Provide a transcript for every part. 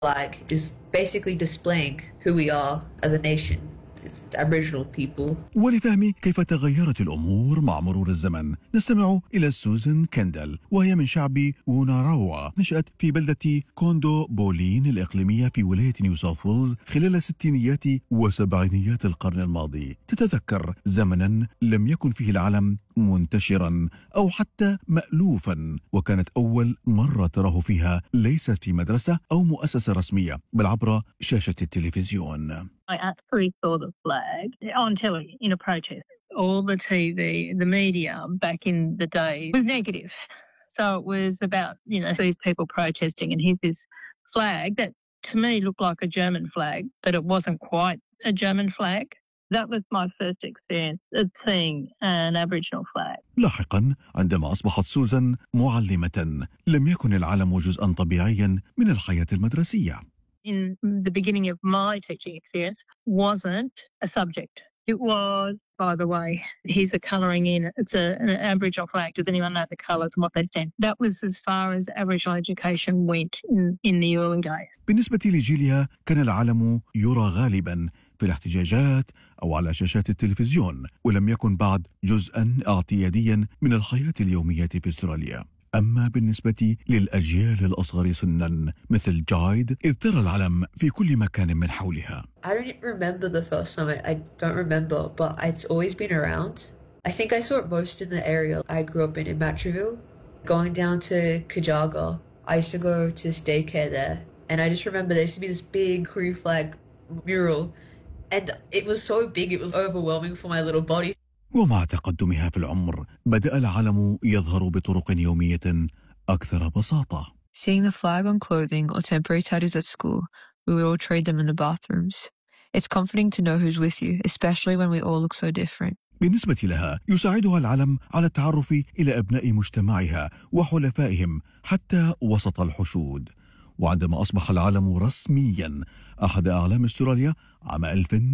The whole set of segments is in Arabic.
flag is basically displaying who we are as a nation. It's Aboriginal people. ولفهم كيف تغيرت الأمور مع مرور الزمن نستمع إلى سوزان كندل، وهي من شعب ووناراوا. نشأت في بلدة كوندو بولين الإقليمية في ولاية نيو ساوث ويلز خلال ستينيات وسبعينيات القرن الماضي. تتذكر زمنا لم يكن فيه العلم منتشرا أو حتى مألوفا، وكانت أول مرة تراه فيها ليست في مدرسة أو مؤسسة رسمية بل عبر شاشة التلفزيون. I actually saw the flag on telly in a protest. All the TV, the media back in the day was negative. So it was about, these people protesting, and here's this flag that to me looked like a German flag, but it wasn't quite a German flag. That was my first experience of seeing an Aboriginal flag. لاحقا عندما أصبحت سوزان معلمة لم يكن العلم جزءا طبيعيا من الحياة المدرسية. In the beginning of my teaching experience wasn't a subject. It was, by the way, here's a colouring in. It's an Aboriginal flag. Does anyone know the colours and what they stand? That was as far as Aboriginal education went in the early days. بالنسبة لجيليا كان العلم يرى غالبا في الاحتجاجات أو على شاشات التلفزيون، ولم يكن بعد جزءا اعتياديا من الحياة اليومية في أستراليا. أما بالنسبة للأجيال الأصغر سنا مثل جايد، إذ ترى العلم في كل مكان من حولها. I don't remember the first time. I don't remember, but it's always been around. I think I saw it most in the area I grew up in Matraville. Going down to Kajaga, I used to go to daycare there, and I just remember there used to be this big Korean flag mural, and it was so big it was overwhelming for my little body. ومع تقدمها في العمر بدأ العلم يظهر بطرق يومية أكثر بساطة. Seeing the flag on clothing or temporary tattoos at school, we would all trade them in the bathrooms. It's comforting to know who's with you, especially when we all look so different. بالنسبة لها يساعدها العلم على التعرف إلى أبناء مجتمعها وحلفائهم حتى وسط الحشود. وعندما أصبح العلم رسميا أحد أعلام أستراليا عام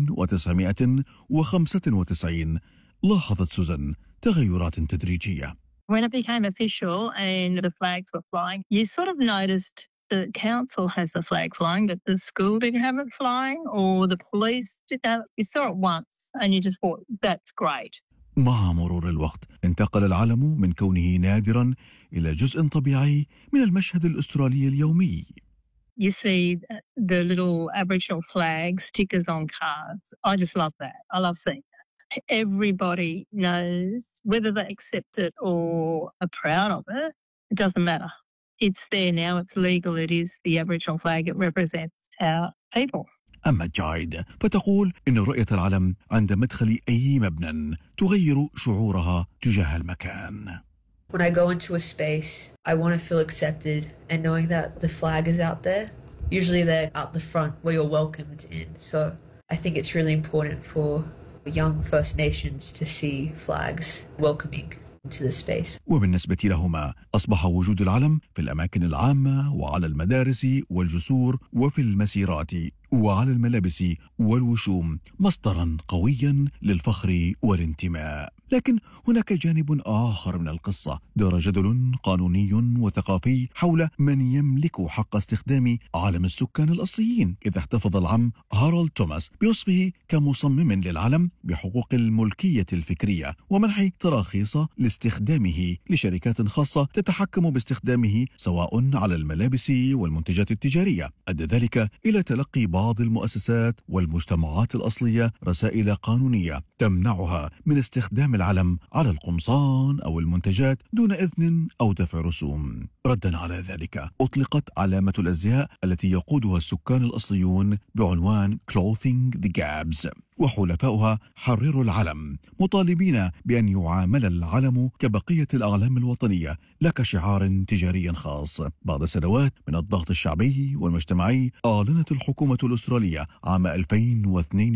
1995 لاحظت سوزان تغيرات تدريجية. When it became official and the flags were flying, you sort of noticed the council has the flag flying, but the school didn't have it flying, or the police didn't have it. You saw it once and you just thought, that's great. مع مرور الوقت انتقل العلم من كونه نادرا إلى جزء طبيعي من المشهد الأسترالي اليومي. You see the little Aboriginal flag stickers on cars. I just love that. I love seeing that. Everybody knows whether they accept it or are proud of it. It doesn't matter. It's there now. It's legal. It is the Aboriginal flag. It represents our people. أما جايد فتقول إن رؤية العلم عند مدخل أي مبنى تغير شعورها تجاه المكان. When I go into a space, I want to feel accepted, and knowing that the flag is out there, usually they're out the front where you're welcomed in. So I think it's really important for young First Nations to see flags welcoming into the space. وبالنسبة لهما أصبح وجود العلم في الأماكن العامة وعلى المدارس والجسور وفي المسيرات وعلى الملابس والوشوم مصدرا قويا للفخر والانتماء. لكن هناك جانب آخر من القصة. دار جدل قانوني وثقافي حول من يملك حق استخدام علم السكان الأصليين، إذ احتفظ العم هارولد توماس بوصفه كمصمم للعلم بحقوق الملكية الفكرية ومنح تراخيص لاستخدامه لشركات خاصة تتحكم باستخدامه سواء على الملابس والمنتجات التجارية. أدى ذلك إلى تلقي بعض المؤسسات والمجتمعات الأصلية رسائل قانونية تمنعها من استخدام العلم على القمصان أو المنتجات دون إذن أو دفع رسوم. ردا على ذلك أطلقت علامة الأزياء التي يقودها السكان الأصليون بعنوان Clothing the Gaps، وحلفاؤها حرروا العلم مطالبين بأن يعامل العلم كبقية الأعلام الوطنية لا كشعار تجاري خاص. بعد سنوات من الضغط الشعبي والمجتمعي أعلنت الحكومة الأسترالية عام 2002